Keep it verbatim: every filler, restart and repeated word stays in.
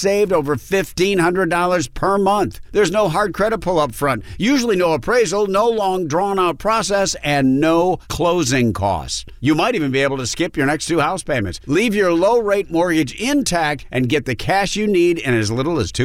saved over fifteen hundred dollars per month. There's no hard credit pull up front, usually no appraisal, no long drawn-out process, and no closing costs. You might even be able to skip your next two house payments. Leave your low-rate mortgage intact and get the cash you need in as little as two